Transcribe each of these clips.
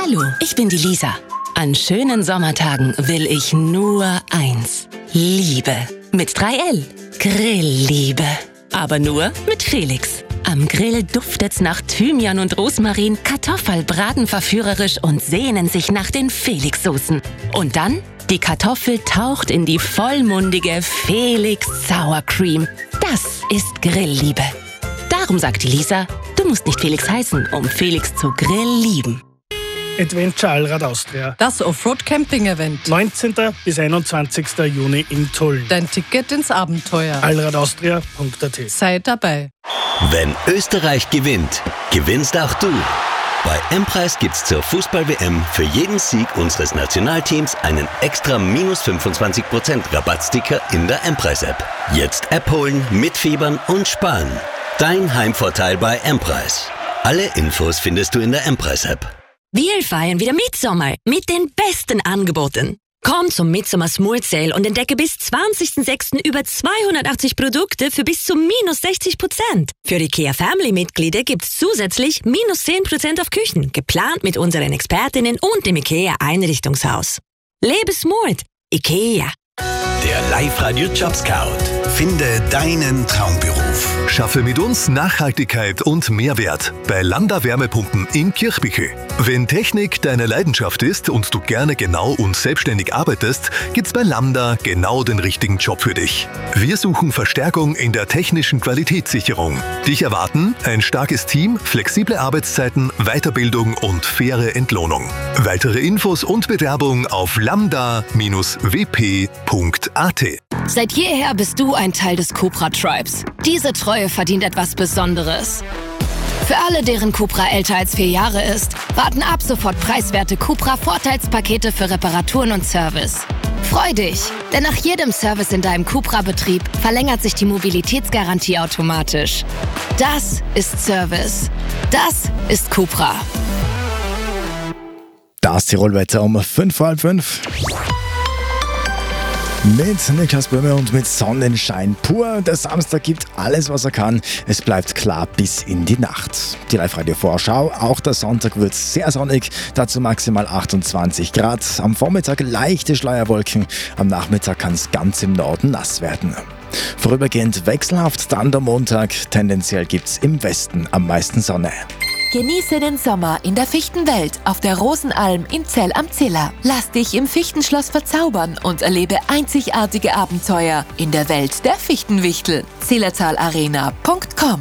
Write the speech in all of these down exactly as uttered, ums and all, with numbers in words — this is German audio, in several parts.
Hallo, ich bin die Lisa. An schönen Sommertagen will ich nur eins. Liebe. Mit drei L. Grillliebe. Aber nur mit Felix. Am Grill duftet's nach Thymian und Rosmarin, Kartoffelbraten verführerisch und sehnen sich nach den Felix-Soßen. Und dann, die Kartoffel taucht in die vollmundige Felix Sour Cream. Das ist Grillliebe. Darum sagt die Lisa, du musst nicht Felix heißen, um Felix zu Grill lieben. Adventure Allrad Austria. Das Offroad-Camping-Event. neunzehnten bis einundzwanzigsten Juni in Tulln. Dein Ticket ins Abenteuer. allradaustria punkt a t. Sei dabei. Wenn Österreich gewinnt, gewinnst auch du. Bei M-Preis gibt's zur Fußball-W M für jeden Sieg unseres Nationalteams einen extra minus fünfundzwanzig Prozent Rabattsticker in der M-Preis-App. Jetzt App holen, mitfiebern und sparen. Dein Heimvorteil bei M-Preis. Alle Infos findest du in der M-Preis-App. Wir feiern wieder Mitsommer mit den besten Angeboten. Komm zum Mitsommer Smart Sale und entdecke bis zwanzigsten sechsten über zweihundertachtzig Produkte für bis zu minus sechzig Prozent. Für IKEA Family-Mitglieder gibt's zusätzlich minus zehn Prozent auf Küchen, geplant mit unseren Expertinnen und dem IKEA Einrichtungshaus. Lebe smart. IKEA. Der Live-Radio Job Scout. Finde deinen Traumberuf. Schaffe mit uns Nachhaltigkeit und Mehrwert bei Landa Wärmepumpen in Kirchbichel. Wenn Technik deine Leidenschaft ist und du gerne genau und selbstständig arbeitest, gibt's bei Landa genau den richtigen Job für dich. Wir suchen Verstärkung in der technischen Qualitätssicherung. Dich erwarten ein starkes Team, flexible Arbeitszeiten, Weiterbildung und faire Entlohnung. Weitere Infos und Bewerbung auf lambda Bindestrich w p punkt a t. Seit jeher bist du ein Teil des Cupra-Tribes. Diese Treue verdient etwas Besonderes. Für alle, deren Cupra älter als vier Jahre ist, warten ab sofort preiswerte Cupra-Vorteilspakete für Reparaturen und Service. Freu dich, denn nach jedem Service in deinem Cupra-Betrieb verlängert sich die Mobilitätsgarantie automatisch. Das ist Service. Das ist Cupra. Das Tirolwetter um fünf vor halb fünf. Mit Niklas Böhme und mit Sonnenschein pur. Der Samstag gibt alles, was er kann. Es bleibt klar bis in die Nacht. Die Live-Radio-Vorschau. Auch der Sonntag wird sehr sonnig. Dazu maximal achtundzwanzig Grad. Am Vormittag leichte Schleierwolken. Am Nachmittag kann es ganz im Norden nass werden. Vorübergehend wechselhaft dann der Montag. Tendenziell gibt's im Westen am meisten Sonne. Genieße den Sommer in der Fichtenwelt auf der Rosenalm in Zell am Ziller. Lass dich im Fichtenschloss verzaubern und erlebe einzigartige Abenteuer in der Welt der Fichtenwichtel. zillertalarena punkt com.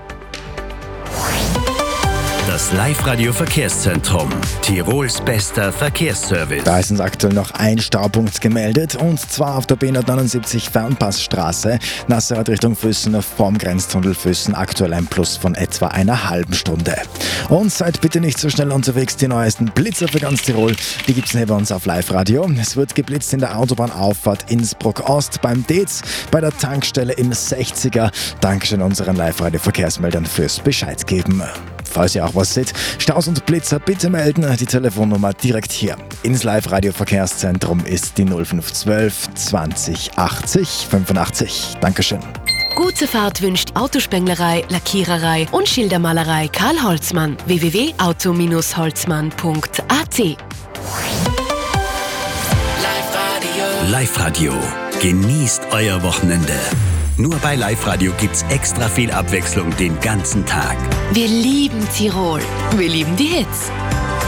Das Live-Radio-Verkehrszentrum. Tirols bester Verkehrsservice. Da ist uns aktuell noch ein Staupunkt gemeldet, und zwar auf der B hundertneunundsiebzig Fernpassstraße, Nasserat Richtung Füssen, vorm Grenztunnel Füssen, aktuell ein Plus von etwa einer halben Stunde. Und seid bitte nicht so schnell unterwegs, die neuesten Blitzer für ganz Tirol, die gibt's neben uns auf Live-Radio. Es wird geblitzt in der Autobahnauffahrt Innsbruck Ost, beim Dez, bei der Tankstelle im sechziger. Dankeschön unseren Live-Radio-Verkehrsmeldern fürs Bescheid geben. Falls ihr auch was seht, Staus und Blitzer, bitte melden. Die Telefonnummer direkt hier ins Live-Radio-Verkehrszentrum ist die null fünf eins zwei zwanzig achtzig fünfundachtzig. Dankeschön. Gute Fahrt wünscht Autospenglerei, Lackiererei und Schildermalerei Karl Holzmann. w w w punkt auto Bindestrich holzmann punkt a t. Live-Radio. Genießt euer Wochenende. Nur bei Live-Radio gibt's extra viel Abwechslung den ganzen Tag. Wir lieben Tirol. Wir lieben die Hits.